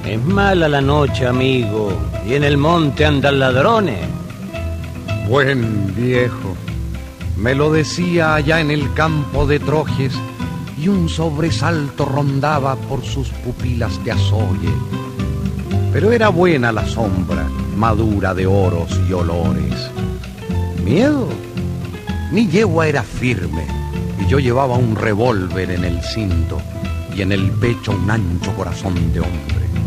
Es mala la noche, amigo, y en el monte andan ladrones. Buen viejo, me lo decía allá en el campo de Trojes, y un sobresalto rondaba por sus pupilas de azoye. Pero era buena la sombra, madura de oros y olores. ¿Miedo? Mi yegua era firme, y yo llevaba un revólver en el cinto, y en el pecho un ancho corazón de hombre.